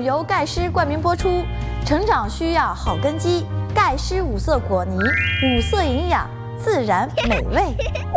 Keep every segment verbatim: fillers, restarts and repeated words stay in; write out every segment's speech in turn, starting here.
由钙师冠名播出。成长需要好根基，钙师五色果泥，五色营养，自然美味。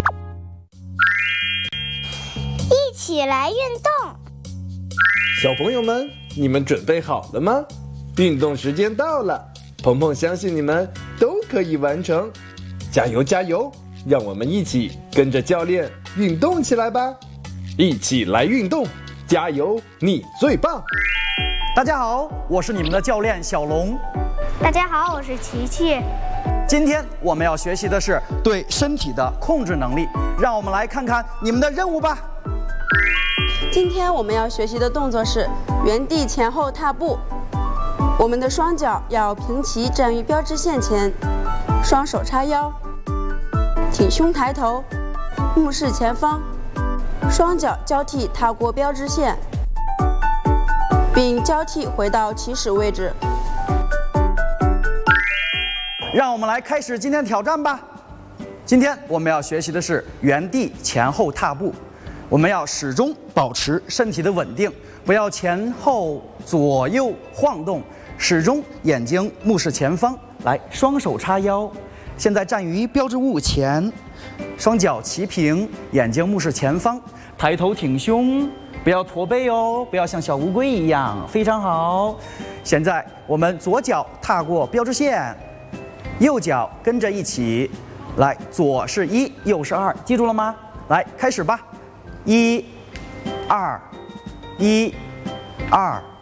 一起来运动， 小朋友们，你们准备好了吗？运动时间到了，鹏鹏相信你们都可以完成，加油加油！让我们一起跟着教练运动起来吧！一起来运动，加油，你最棒！ 大家好，我是你们的教练小龙。 大家好，我是琪琪。 今天我们要学习的是对身体的控制能力，让我们来看看你们的任务吧。 今天我们要学习的动作是原地前后踏步。我们的双脚要平齐站于标志线前，双手叉腰，挺胸抬头，目视前方，双脚交替踏过标志线，并交替回到起始位置。 让我们来开始今天的挑战吧。今天我们要学习的是原地前后踏步，我们要始终保持身体的稳定，不要前后左右晃动，始终眼睛目视前方。来，双手叉腰，现在站于标志物前，双脚齐平，眼睛目视前方，抬头挺胸，不要驼背哦，不要像小乌龟一样，非常好。现在我们左脚踏过标志线，右脚跟着一起，来，左是一，右是二，记住了吗？来，开始吧，一、二，一、二。